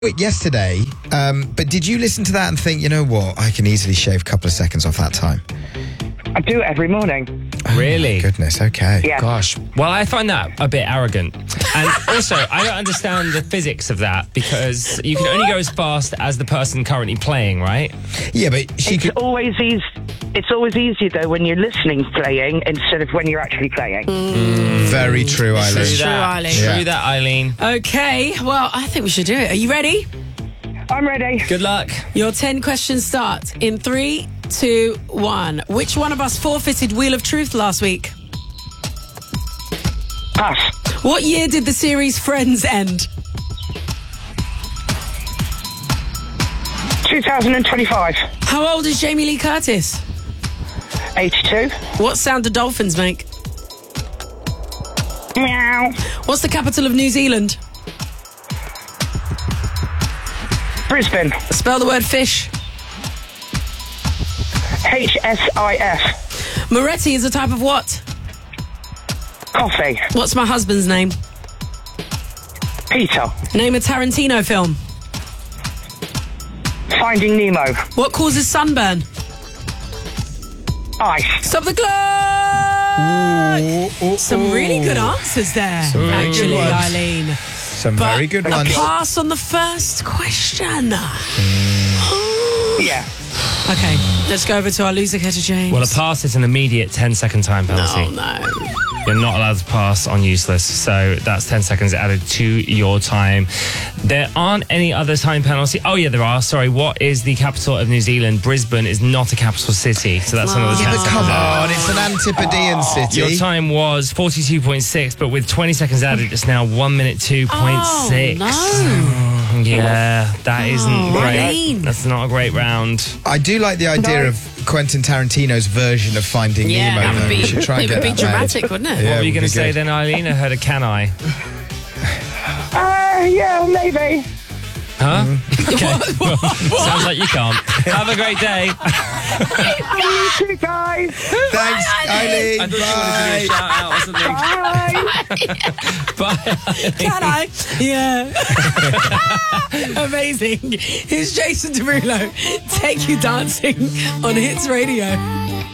it yesterday, but did you listen to that and think, you know what, I can easily shave a couple of seconds off that time? I do it every morning. Really? Oh, goodness, okay. Yeah. Gosh. Well, I find that a bit arrogant. And also, I don't understand the physics of that because you can only go as fast as the person currently playing, right? Yeah, but she It's could... always easy. It's always easier though when you're listening playing instead of when you're actually playing. Very true, Eileen. True that, Eileen. Yeah. True that, Eileen. Okay, well, I think we should do it. Are you ready? I'm ready. Good luck. Your 10 questions start in 3, 2, 1. Which one of us forfeited Wheel of Truth last week? Pass. What year did the series Friends end? 2025. How old is Jamie Lee Curtis? 82. What sound do dolphins make? Meow. What's the capital of New Zealand? Brisbane. Spell the word fish. HSIF. Moretti is a type of what? Coffee. What's my husband's name? Peter. Name a Tarantino film. Finding Nemo. What causes sunburn? Ice. Stop the clock! Some really good answers there, really actually, good ones. Eileen. Some very good A ones. pass on the first question. Yeah. Okay, let's go over to our loser, Keta James. Well, a pass is an immediate 10-second time penalty. Oh, no. You're not allowed to pass on useless, so that's 10 seconds added to your time. There aren't any other time penalties. Oh, yeah, there are. Sorry, what is the capital of New Zealand? Brisbane is not a capital city, so that's another 10 Yeah, but seconds. come added. on, it's an Antipodean city. Your time was 42.6, but with 20 seconds added, it's now 1 minute 2.6. Oh, no. Yeah, that isn't great. Eileen. That's not a great round. I do like the idea of Quentin Tarantino's version of Finding Yeah, Nemo, that though. would We should try and it would get be that made. dramatic, wouldn't it? Yeah. What were you would going be to say good. then, Eileen? I heard a can I? Yeah, maybe. Huh? Okay. Well, sounds like you can't. Have a great day. You too, guys. Thanks, Eileen. Bye. Can I? Yeah. Amazing. Here's Jason Derulo. Take You Dancing on Hits Radio.